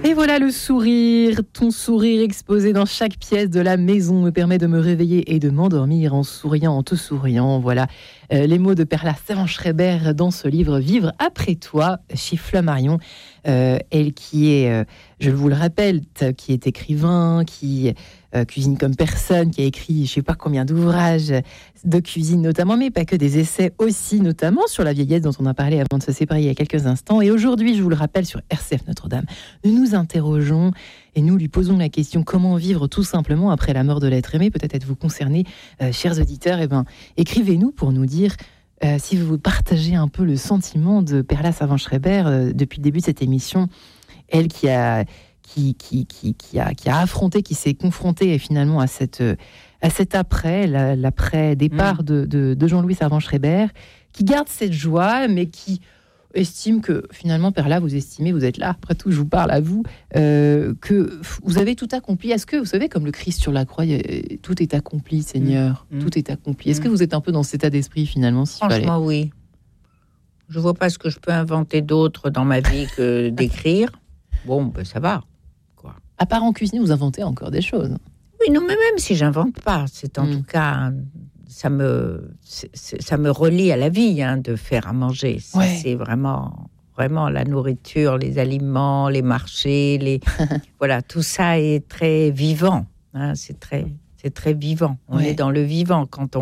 Et voilà le sourire, ton sourire exposé dans chaque pièce de la maison me permet de me réveiller et de m'endormir en souriant, en te souriant. Voilà les mots de Perla Servan-Schreiber dans ce livre Vivre après toi, chez Flammarion. Elle qui est, je vous le rappelle, qui est écrivain, qui cuisine comme personne, qui a écrit je sais pas combien d'ouvrages de cuisine notamment, mais pas que, des essais aussi, notamment sur la vieillesse dont on a parlé avant de se séparer il y a quelques instants. Et aujourd'hui, je vous le rappelle, sur RCF Notre-Dame, nous nous interrogeons et nous lui posons la question: comment vivre tout simplement après la mort de l'être aimé? Peut-être êtes-vous concernés, chers auditeurs. Écrivez-nous pour nous dire si vous partagez un peu le sentiment de Perla Servan-Schreiber depuis le début de cette émission. Elle qui a affronté, qui s'est confrontée finalement à cet après, l'après départ de Jean-Louis Servan-Schreiber, qui garde cette joie, mais qui estime que finalement, Perla, vous estimez, vous êtes là, après tout, je vous parle à vous, que vous avez tout accompli. Est-ce que, vous savez, comme le Christ sur la croix, tout est accompli, Seigneur, tout est accompli. Est-ce que vous êtes un peu dans cet état d'esprit finalement? Franchement, oui. Je vois pas ce que je peux inventer d'autre dans ma vie que d'écrire. Bon, ben ça va. À part en cuisiner, vous inventez encore des choses. Oui, non, mais même si j'invente pas, c'est en tout cas, ça me relie à la vie, de faire à manger. Ça, c'est vraiment la nourriture, les aliments, les marchés, voilà, tout ça est très vivant. C'est très vivant. On est dans le vivant quand on